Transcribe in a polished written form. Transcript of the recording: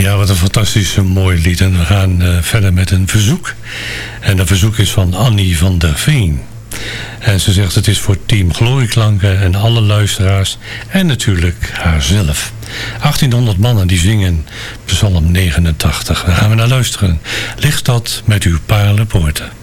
Ja, wat een fantastisch mooi lied. En we gaan verder met een verzoek. En dat verzoek is van Annie van der Veen. En ze zegt het is voor Team Glorieklanken en alle luisteraars. En natuurlijk haarzelf. 1800 mannen die zingen Psalm 89. Daar gaan we naar luisteren. Ligt dat met uw paarlenpoorten.